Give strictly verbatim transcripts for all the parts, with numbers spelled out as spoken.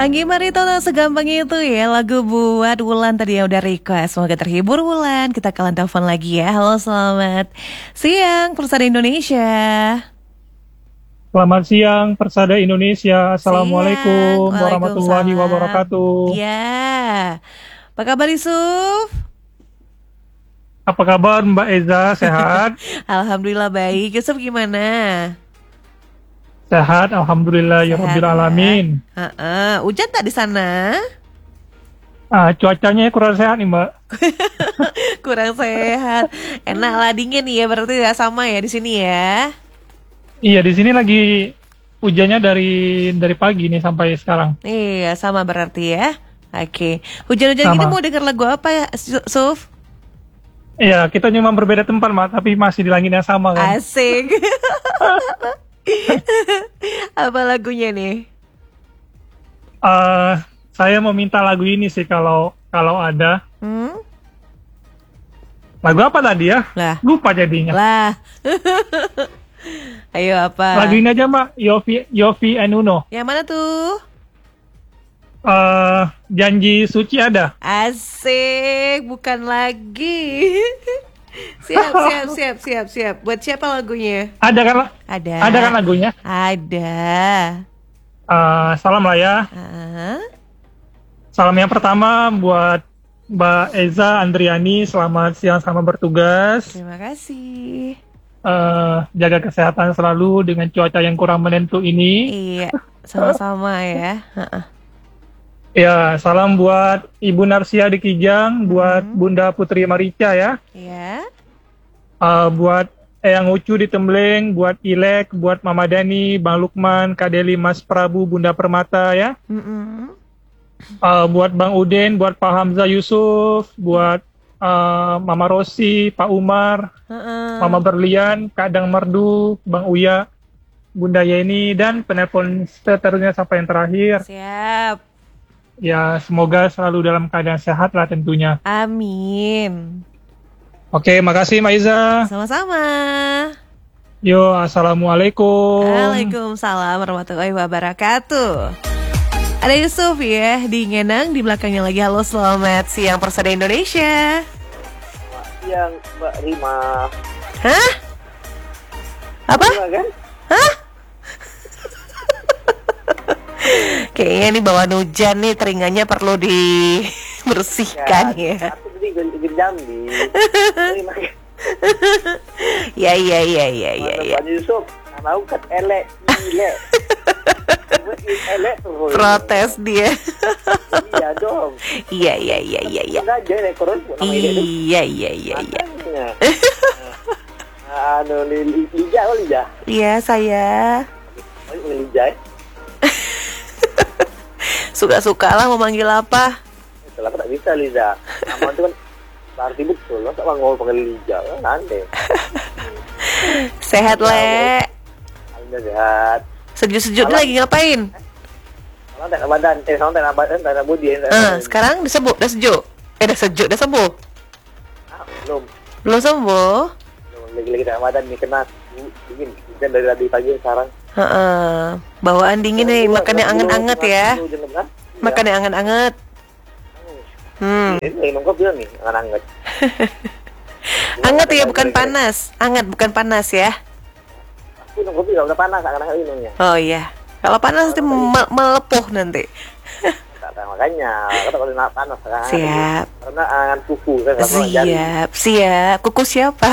Anggi Marito segampang itu ya lagu buat Wulan tadi yang udah request. Semoga terhibur Wulan. Kita kalian telepon lagi ya. Halo, selamat siang Persada Indonesia. Selamat siang Persada Indonesia. Assalamualaikum Siang. warahmatullahi Waalaikumsalam. wabarakatuh. Ya. Apa kabar Yusuf? Apa kabar Mbak Eza? Sehat? Alhamdulillah baik. Yusuf gimana? Sehat, alhamdulillah ya Sehat rabbil ya? alamin. Heeh. Hujan tak di sana? Ah, cuacanya kurang sehat nih Mbak. Kurang sehat. Enak lah dingin ya, berarti ya sama ya di sini ya. Iya, di sini lagi hujannya dari dari pagi nih sampai sekarang. Iya, sama berarti ya. Oke. Hujan-hujan gini Sama. mau denger lagu apa ya, Su- Suf? Iya, kita cuma berbeda tempat Mbak, tapi masih di langit yang sama kan. Asik. Apa lagunya nih? Ah, saya mau minta lagu ini sih kalau kalau ada. Hmm? Lagu apa tadi ya? Lah. Lupa jadinya. Lah. Ayo apa? Lagu ini aja Mbak, Yofi Yofi and Uno. Yang mana tuh? Eh, janji suci ada. Asik, bukan lagi. Siap, siap, siap, siap, siap. Buat siapa lagunya? Ada kan? Ada. Ada kan lagunya? Ada. Eh, salam lah ya. Ah, Salam yang pertama buat Mbak Eza Andriani. Selamat siang, selamat bertugas. terima kasih. Eh, jaga kesehatan selalu dengan cuaca yang kurang menentu ini. Iya, sama-sama ya. Heeh. Ya, salam buat Ibu Narsia di Kijang, buat Bunda Putri Marica ya. Iya. Eh, buat Eyang Ucu di Tembleng, buat Ilek, buat Mama Dani, Bang Lukman, Kak Deli, Mas Prabu, Bunda Permata ya. Mm-mm. Uh, buat Bang Udin, buat Pak Hamzah Yusuf, buat uh, Mama Rosi, Pak Umar, Heeh. Mama Berlian, Kak Dang Merdu, Bang Uya, Bunda Yeni, dan penelpon seterusnya sampai yang terakhir. Siap. Ya, semoga selalu dalam keadaan sehat lah tentunya. Amin. Oke, makasih Mbak Iza. Sama-sama. Yo, Assalamualaikum. Waalaikumsalam warahmatullahi wabarakatuh. Ada Yusuf ya di Ngenang, di belakangnya lagi. Halo, selamat siang Persada Indonesia. Selamat siang Mbak Rima. Hah? Apa? Rima kan? Kayaknya nih bawaan hujan nih, telinganya perlu dibersihkan ya. Aku beli ganti Jambi. Rima kan? Ya ya ya ya ya ya. Pak Yusuf, mau kan elek, elek. Elek tuh. Protes dia. Iya dong. Iya iya iya iya iya. Enggak aja elek koron nama elek itu. Iya iya iya iya. Makanya. Nah, Anu li- Lija, oh Lija. Iya saya Oh, ini Lija. eh. suka-suka lah mau manggil apa. Kalau aku tak bisa Lija. Nama itu kan berarti betul. Lo tak mau panggil Lija, kan aneh. Sehat le. Anda sehat. Sejuk-sejuk Malam. lagi ngapain? Kalau tak nak badan, eh kalau tak nak badan, tak nak budi. tak nak Eh, badan. sekarang udah sejuk, udah sejuk. Eh, udah sejuk, udah sembuh. Ah, belum. Belum sembuh? Belum. Lagi-lagi tak nak badan ni kena dingin. Hujan dari tadi pagi sekarang. Heeh. Bawaan dingin nih, makan yang anget-anget ya. Makan yang anget-anget. Hmm. Ini minum kopi nih, anget-anget. Anget ya, bukan panas. Anget bukan panas ya. Aku minum kopi enggak udah panas, anget-anget minumnya. Oh iya. Kalau panas nanti me- melepuh nanti. Tak tahu makanya, kata kalau nak panas kan. Siap. Karena angan kuku kan kalau jari. Siap, siap. Kuku siapa?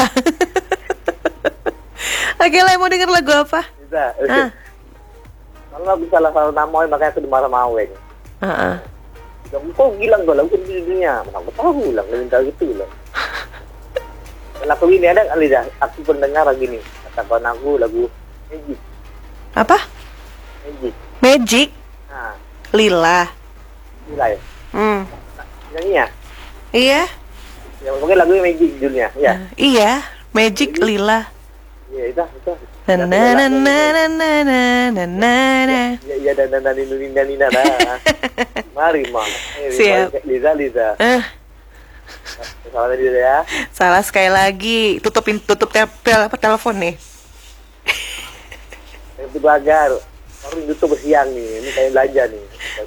Oke lah, mau denger lagu apa? Bisa. Ah. Kalau aku salah salah nama makanya aku dimarah maweng. Heeh. Kau bilang kau lagu di dunia, mana aku tahu lah, minta gitu lah. Lagu ini ada kali dah, aku pendengar lagi nih. Kata kawan aku lagu Magic, Apa? Magic. Magic Nah, Lila. gila ya. Hmm. Nyanyi ya? Iya. Ya, pokoknya lagu Magic judulnya, ya. Iya, Magic Lila. Iya, itu, itu. Na na na na na na na na na na. Iya, iya, dan dan dan Nina Nina Nina dah. Mari, Ma. Eh, Siap. Liza, Liza. Eh, Salah tadi ya. salah sekali lagi. Tutupin tutup tel, tel apa telepon nih. Itu bagar. Baru itu bersiang nih. Ini kayak belanja nih.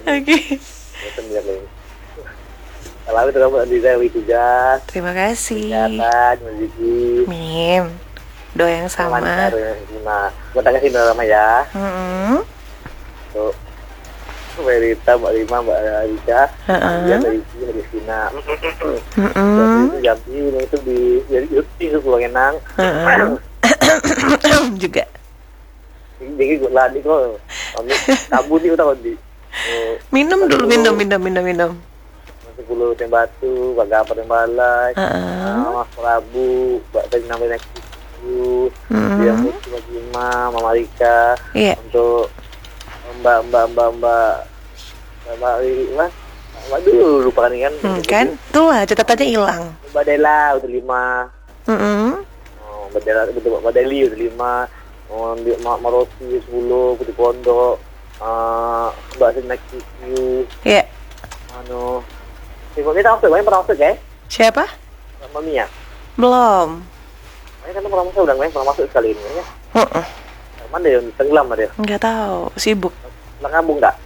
Oke. Bosan biar lain. Kalau itu kamu di Dewi tugas. Terima kasih. Kesehatan, rezeki. Min. Doa yang sama. Lancar, nah, gue tanya sih nama ya. Mm-mm. Tuh, Berita, Mbak Lima, Mbak Alika, Heeh. dia dari sini dari Sina. Mm-mm. Itu jam ini itu di jadi Yuti itu pulang enang. Heeh. Juga. Jadi gue lari kok. Kami kabut di utang di. Minum dulu, minum, minum, minum, minum. Sepuluh tembatu, baga apa tembalai, Heeh. Mas Prabu, Mbak tadi namanya itu, dia Muti, Mbak Lima, Mama Rika, Iya. untuk Mbak Mbak Mbak Mbak Mbak Mbak Mbak dulu lupa kan kan? Hmm, kan? Tuh lah, catatannya hilang. Mbak Dela udah lima, Mm-mm. oh, Mbak Dela betul Mbak Deli udah lima, oh, Mbak Marosi sepuluh, Putih Pondok, uh, Mbak Sinak Kikyu, Iya. anu, si Mbak kita masuk, banyak pernah masuk ya? Siapa? Mbak Mia, Belum. banyak kan pernah masuk, udah banyak pernah masuk sekali ini ya? Heeh. Mana dia tenggelam ada? Enggak tahu, sibuk. Lah ngambung tak?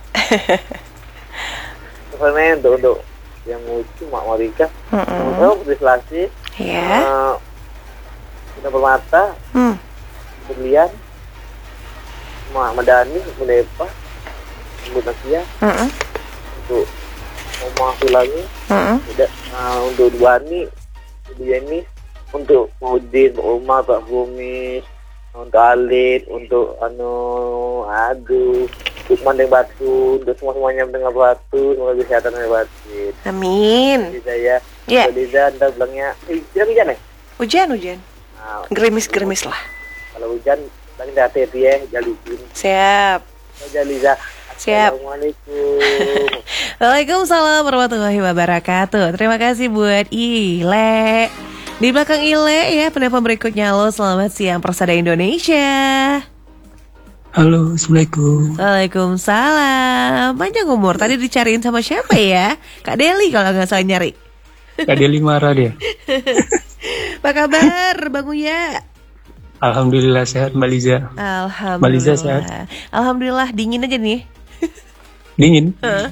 Karena untuk untuk yang lucu Mak Marika, Heeh. oh Putri Selasi, Ya. uh, Bunda Permata, Hmm. Berlian, Mak Madani, Bunda Epa, Bunda Nasia, Heeh. untuk Oma Sulangi, Heeh. tidak, uh, untuk Duani, Ibu Yeni, untuk Maudin, Pak Oma, Pak Bumi, untuk Alit, untuk anu, aduh, Lukman yang Batu, untuk semua semuanya dengan Batu, semoga kesehatan yang batin. Amin. Jadi saya, Ya. yeah. Liza, ntar bilangnya, eh, tidak hujan ya? Hujan, hujan. Nah, Gerimis-gerimis lah. kalau hujan, bilangin hati-hati ya, jalikin. Siap. Saja Liza. Siap. Assalamualaikum. Waalaikumsalam warahmatullahi wabarakatuh. Terima kasih buat Ile. Di belakang Ile ya, penelpon berikutnya. Halo, selamat siang Persada Indonesia. Halo, Assalamualaikum. Waalaikumsalam. Panjang umur, tadi dicariin sama siapa ya? Kak Deli kalau nggak salah nyari. Kak Deli marah dia. Apa kabar Bang Uya? Alhamdulillah sehat, Mbak Liza. Alhamdulillah. Mbak Liza sehat? Alhamdulillah, dingin aja nih. Dingin? Heeh.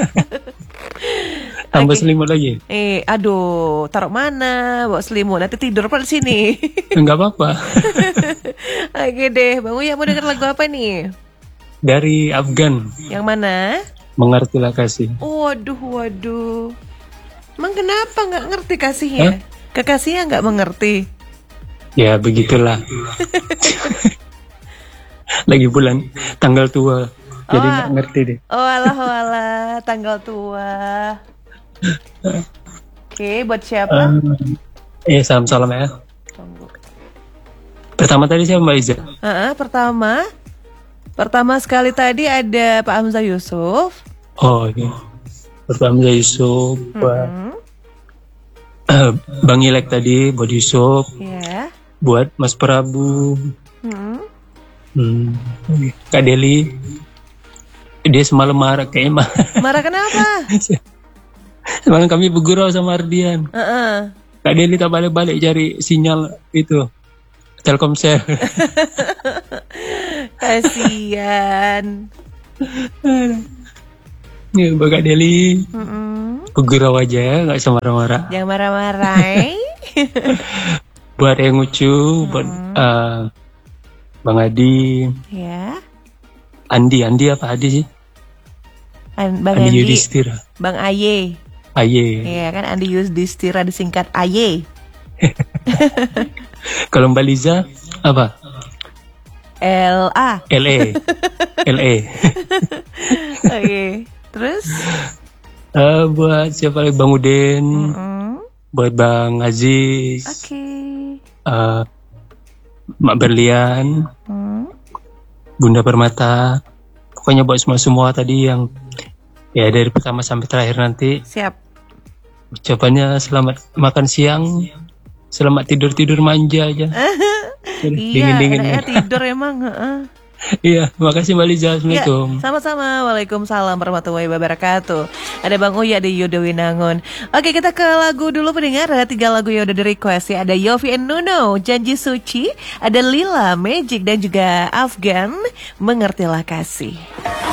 Tambah Oke. selimut lagi? Eh, aduh, taruh mana? Bawa selimut, nanti tidur apa di sini? Enggak apa-apa. Oke deh, Bang Uya mau denger lagu apa nih? Dari Afgan, Yang mana? Mengertilah Kasih. Waduh, waduh. Emang kenapa nggak ngerti kasihnya? Kekasihnya nggak mengerti. Ya, begitulah. Lagi bulan, tanggal tua. Jadi Oh. nggak ngerti deh. Oh alah, oh alah, tanggal tua. Oke, buat siapa? Eh, salam-salam ya. Tunggu. Pertama tadi siapa, Mbak Liza? Heeh, pertama, pertama sekali tadi ada Pak Hamzah Yusuf. Oh, iya. Pertama Yusuf, buat Hmm, eh, Bang Ilek tadi, buat Yusuf, ya. buat Mas Prabu, Hmm. hmm, Kak Deli. Dia semalam marah kayaknya. Marah kenapa? Semalam kami bergurau sama Ardian. Heeh. Kak Deli tak balik-balik cari sinyal itu Telkomsel. Kasian. Nih, Mbak Kak Deli Mm-mm. bergurau aja, nggak usah marah-marah. Jangan marah-marah. eh. Buat yang lucu, buat uh, Bang Adi, Ya. Andi, Andi apa Adi sih? An- Bang Andi Andi, Yudhistira, Bang Aye. Aye. Iya kan, Andi Yudhistira disingkat Aye. Kalau Mbak Liza apa? L A. L E, L E. Oke. Terus? Uh, buat siapa lagi? Bang Udin, Mm. buat Bang Aziz, Oke. uh, Mak Berlian, Hmm. Bunda Permata, pokoknya buat semua-semua tadi yang ya dari pertama sampai terakhir nanti. Siap. Ucapannya selamat makan siang, selamat tidur-tidur manja aja. Iya, Dingin-dingin. enaknya tidur emang. heeh. Iya, makasih Mbak Liza. Ya, Assalamualaikum. sama-sama. Waalaikumsalam warahmatullahi wabarakatuh. Ada Bang Uya di Yudhowinangun. Oke, kita ke lagu dulu pendengar. Ada tiga lagu yang udah di request ya. Ada Yofi and Nuno, Janji Suci. Ada Lila, Magic dan juga Afgan, Mengertilah Kasih.